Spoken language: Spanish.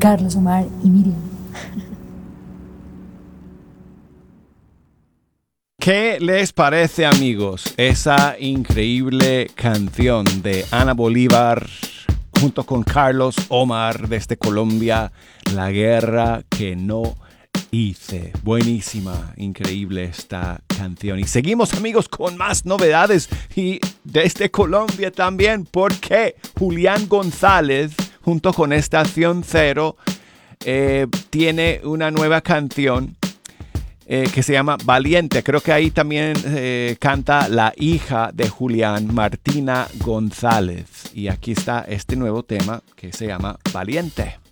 Carlos, Omar y Miriam. ¿Qué les parece, amigos, esa increíble canción de Ana Bolívar junto con Carlos Omar desde Colombia, La guerra que no hice? Buenísima, increíble esta canción. Y seguimos, amigos, con más novedades y desde Colombia también, porque Julián González junto con Estación Cero tiene una nueva canción que se llama Valiente. Creo que ahí también canta la hija de Julián, Martina González. Y aquí está este nuevo tema que se llama Valiente.